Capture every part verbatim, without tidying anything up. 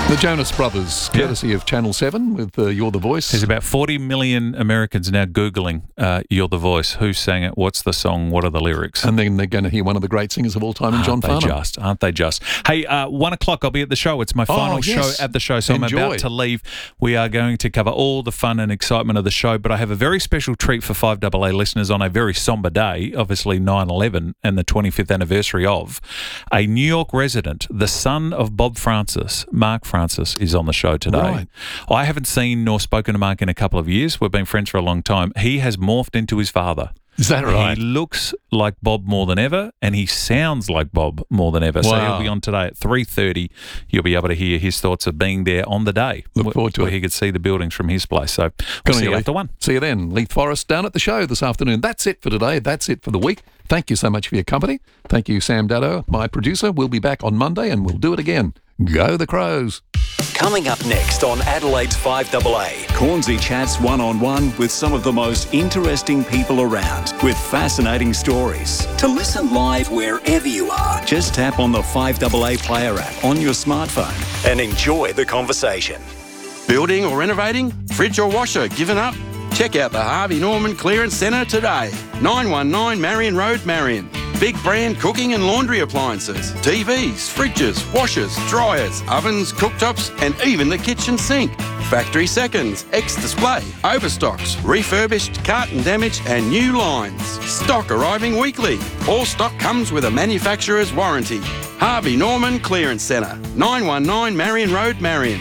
The Jonas Brothers, courtesy yeah. of Channel seven with uh, You're the Voice. There's about forty million Americans now Googling uh, You're the Voice. Who sang it? What's the song? What are the lyrics? And then they're going to hear one of the great singers of all time in John Farnham. Aren't they just? Aren't they just? Hey, uh, one o'clock I'll be at the show. It's my final oh, yes. show at the show, so Enjoy. I'm about to leave. We are going to cover all the fun and excitement of the show, but I have a very special treat for five A A listeners on a very sombre day, obviously nine eleven and the twenty-fifth anniversary of. A New York resident, the son of Bob Francis, Mark Francis, is on the show today. Right. I haven't seen nor spoken to Mark in a couple of years. We've been friends for a long time. He has morphed into his father. Is that right? He looks like Bob more than ever, and he sounds like Bob more than ever. Wow. So he'll be on today at three thirty. You'll be able to hear his thoughts of being there on the day. Look forward to where it. he could see the buildings from his place. So we'll see you after one. See you then. Leith Forrest down at the show this afternoon. That's it for today. That's it for the week. Thank you so much for your company. Thank you, Sam Dado, my producer. We'll be back on Monday and we'll do it again. Go the Crows. Coming up next on Adelaide's five A A. Cornsey chats one-on-one with some of the most interesting people around with fascinating stories. To listen live wherever you are, Just tap on the five A A Player app on your smartphone and enjoy the conversation. Building or renovating? Fridge or washer given up? Check out the Harvey Norman Clearance Centre today. nine one nine Marion Road, Marion. Big brand cooking and laundry appliances, T Vs, fridges, washers, dryers, ovens, cooktops, and even the kitchen sink. Factory seconds, ex-display, overstocks, refurbished, carton damage, and new lines. Stock arriving weekly. All stock comes with a manufacturer's warranty. Harvey Norman Clearance Centre, nine one nine Marion Road, Marion.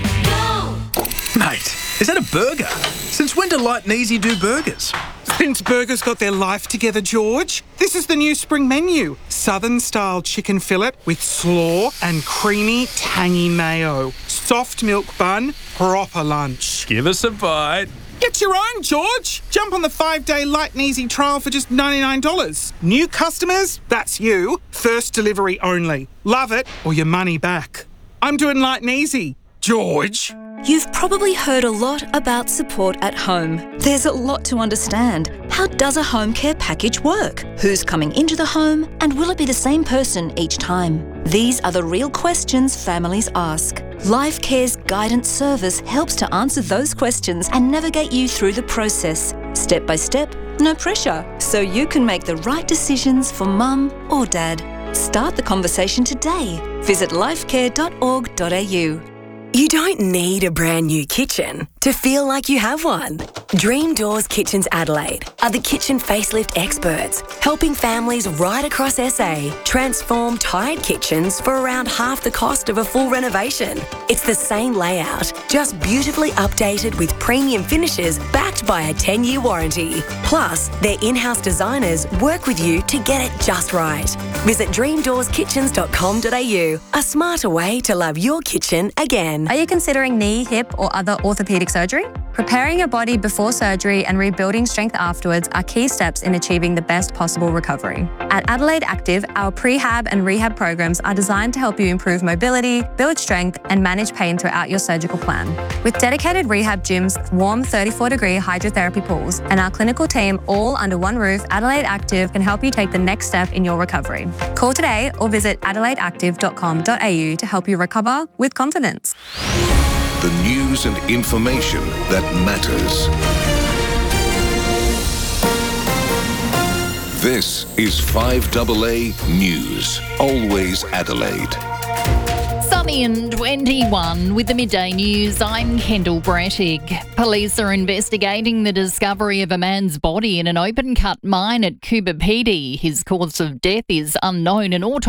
Mate, is that a burger? Since when do Light and Easy do burgers? Since burgers got their life together, George. This is the new spring menu. Southern-style chicken fillet with slaw and creamy, tangy mayo. Soft milk bun, proper lunch. Give us a bite. Get your own, George. Jump on the five-day Light and Easy trial for just ninety-nine dollars. New customers, that's you. First delivery only. Love it or your money back. I'm doing Light and Easy. George. You've probably heard a lot about support at home. There's a lot to understand. How does a home care package work? Who's coming into the home? And will it be the same person each time? These are the real questions families ask. Life Care's guidance service helps to answer those questions and navigate you through the process, step by step, no pressure, so you can make the right decisions for mum or dad. Start the conversation today. Visit lifecare dot org dot a u. You don't need a brand new kitchen to feel like you have one. Dream Doors Kitchens Adelaide are the kitchen facelift experts, helping families right across S A transform tired kitchens for around half the cost of a full renovation. It's the same layout, just beautifully updated with premium finishes backed by a ten-year warranty. Plus, their in-house designers work with you to get it just right. Visit dream doors kitchens dot com dot a u, a smarter way to love your kitchen again. Are you considering knee, hip or other orthopaedic surgery? Preparing your body before surgery and rebuilding strength afterwards are key steps in achieving the best possible recovery. At Adelaide Active, our prehab and rehab programs are designed to help you improve mobility, build strength and manage pain throughout your surgical plan. With dedicated rehab gyms, warm thirty-four degree hydrotherapy pools and our clinical team all under one roof, Adelaide Active can help you take the next step in your recovery. Call today or visit adelaide active dot com dot a u to help you recover with confidence. The news and information that matters. This is five A A News. Always Adelaide. Sunny and twenty-one with the midday news. I'm Kendall Brettig. Police are investigating the discovery of a man's body in an open cut mine at Coober Pedy. His cause of death is unknown and auto